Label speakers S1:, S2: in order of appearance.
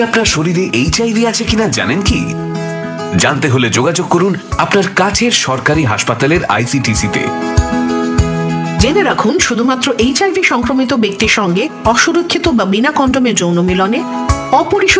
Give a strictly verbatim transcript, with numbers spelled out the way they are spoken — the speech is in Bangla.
S1: আপনার শরীরে এইচআইভি আছে কিনা জানেন কি? জানতে হলে যোগাযোগ করুন আপনার কাছের সরকারি হাসপাতালের আইসিটিসি তে।
S2: জেনে রাখুন, শুধুমাত্র এইচআইভি সংক্রমিত ব্যক্তির সঙ্গে অসুরক্ষিত বা বিনা কন্ডোমে যৌন মিলনে অপরিশোধিত